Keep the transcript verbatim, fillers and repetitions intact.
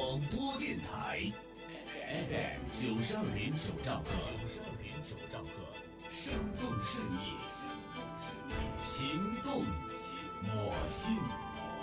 广播电台 F M 九十二点九兆赫，九十二点九兆赫，生动盛意，情动我心。